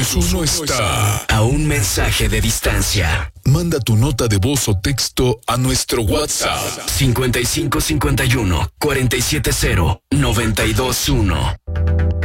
Jesús no está a un mensaje de distancia. Manda tu nota de voz o texto a nuestro WhatsApp 5551 470 921.